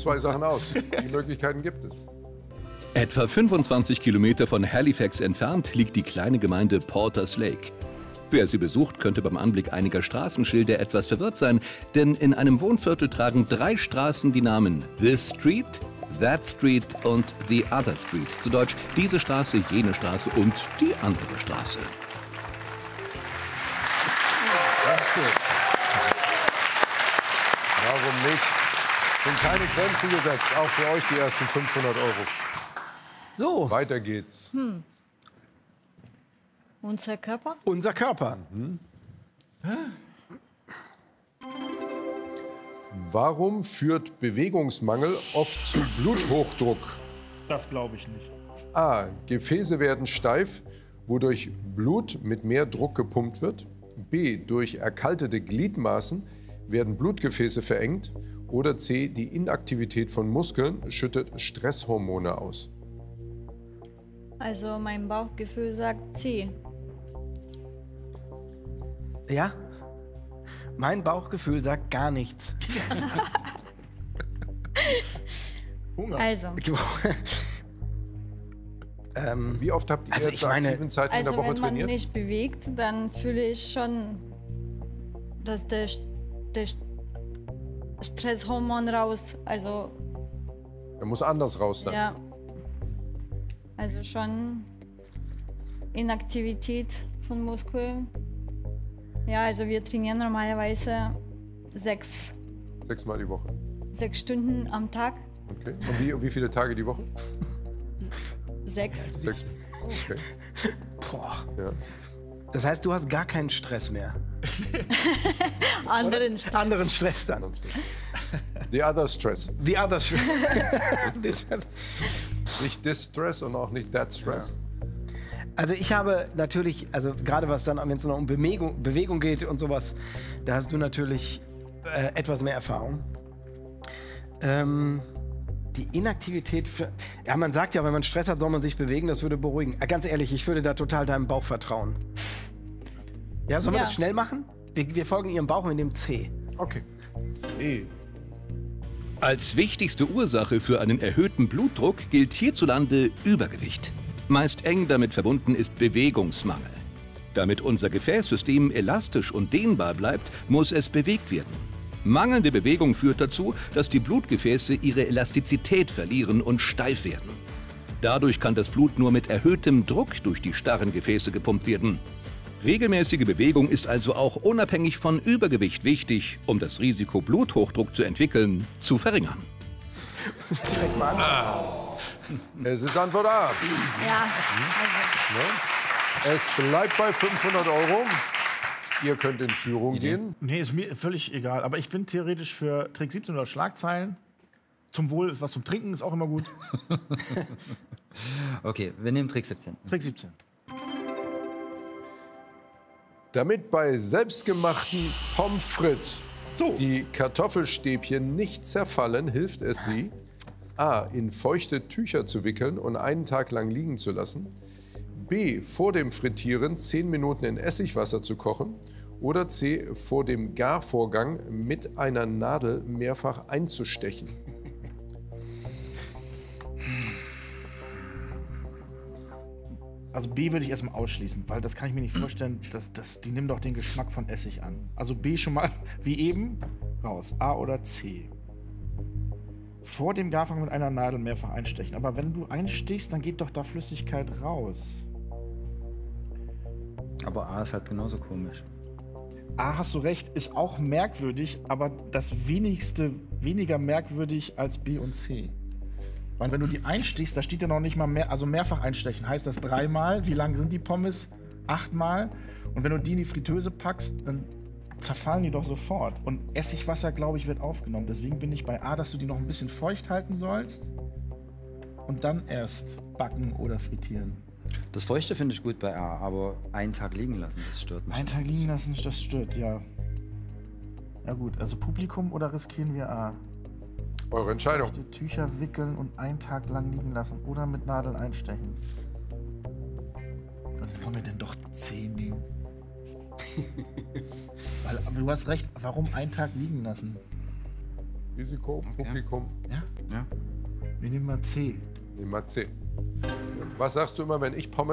2 Sachen aus. Die Möglichkeiten gibt es. Etwa 25 Kilometer von Halifax entfernt liegt die kleine Gemeinde Porters Lake. Wer sie besucht, könnte beim Anblick einiger Straßenschilder etwas verwirrt sein, denn in einem Wohnviertel tragen 3 Straßen die Namen This Street, That Street und The Other Street. Zu Deutsch diese Straße, jene Straße und die andere Straße. Das ist gut. Warum nicht? Sind keine Grenzen gesetzt, auch für euch die ersten 500 €. So, Weiter geht's. Unser Körper? unser Körper. Warum führt Bewegungsmangel oft zu Bluthochdruck? Das glaube ich nicht. A. Gefäße werden steif, wodurch Blut mit mehr Druck gepumpt wird. B. Durch erkaltete Gliedmaßen werden Blutgefäße verengt. Oder C. Die Inaktivität von Muskeln schüttet Stresshormone aus. Also mein Bauchgefühl sagt C. Ja? Mein Bauchgefühl sagt gar nichts. Also, Wie oft habt ihr Also zu ich meine- aktiven Zeiten in der Woche wenn man trainiert? nicht bewegt, dann fühle ich schon, dass der Stresshormon raus, also Er muss anders raus dann. ja, also schon Inaktivität von Muskeln. Ja, also wir trainieren normalerweise 6 6-mal die Woche. Stunden am Tag. Okay. Und wie viele Tage die Woche? 6. 6. Okay. Boah. Ja. Das heißt, du hast gar keinen Stress mehr. Anderen Anderen Stress dann. The other stress. The other Stress. Nicht this stress und auch nicht that stress. Also ich habe natürlich, also gerade was dann, wenn es noch um Bewegung geht und sowas, da hast du natürlich etwas mehr Erfahrung. Die Inaktivität, ja, man sagt ja, wenn man Stress hat, soll man sich bewegen, das würde beruhigen. Ganz ehrlich, ich würde da total deinem Bauch vertrauen. Ja, sollen wir Ja. das schnell machen? Wir folgen ihrem Bauch mit dem C. Okay. C. Als wichtigste Ursache für einen erhöhten Blutdruck gilt hierzulande Übergewicht. Meist eng damit verbunden ist Bewegungsmangel. Damit unser Gefäßsystem elastisch und dehnbar bleibt, muss es bewegt werden. Mangelnde Bewegung führt dazu, dass die Blutgefäße ihre Elastizität verlieren und steif werden. Dadurch kann das Blut nur mit erhöhtem Druck durch die starren Gefäße gepumpt werden. Regelmäßige Bewegung ist also auch unabhängig von Übergewicht wichtig, um das Risiko, Bluthochdruck zu entwickeln, zu verringern. Direkt mal an. Es ist Antwort A. Ja, Es bleibt bei 500 €. Ihr könnt in Führung gehen. Nee, ist mir völlig egal. Aber ich bin theoretisch für Trick 17 oder Schlagzeilen. Zum Wohl ist was zum Trinken, ist auch immer gut. Okay, wir nehmen Trick 17. Trick 17. Damit bei selbstgemachten Pommes frites die Kartoffelstäbchen nicht zerfallen, hilft es sie, A. in feuchte Tücher zu wickeln und einen Tag lang liegen zu lassen. B. vor dem Frittieren 10 Minuten in Essigwasser zu kochen. Oder C. vor dem Garvorgang mit einer Nadel mehrfach einzustechen. Also B würde ich erstmal ausschließen, weil das kann ich mir nicht vorstellen, die nehmen doch den Geschmack von Essig an. Also B schon mal, wie eben, raus. A oder C. Vor dem Garvorgang mit einer Nadel mehrfach einstechen. Aber wenn du einstichst, dann geht doch da Flüssigkeit raus. Aber A ist halt genauso komisch. A, hast du recht, ist auch merkwürdig, aber das weniger merkwürdig als B und C. Weil wenn du die einstichst, da steht ja noch nicht mal mehr, also mehrfach einstechen, heißt das 3-mal. Wie lang sind die Pommes? 8-mal. Und wenn du die in die Fritteuse packst, dann zerfallen die doch sofort. Und Essigwasser, glaube ich, wird aufgenommen. Deswegen bin ich bei A, dass du die noch ein bisschen feucht halten sollst und dann erst backen oder frittieren. Das Feuchte finde ich gut bei A, aber einen Tag liegen lassen, das stört mich. Einen Tag liegen lassen, das stört, ja. Ja gut, also Publikum oder riskieren wir A? Eure Entscheidung. Die Tücher wickeln und einen Tag lang liegen lassen oder mit Nadeln einstechen. Dann wollen wir denn doch 10 nehmen. Weil, aber du hast recht, warum einen Tag liegen lassen? Risiko, Publikum. Ja? Ja. Wir nehmen mal C. Nehmen wir C. Was sagst du immer, wenn ich Pommes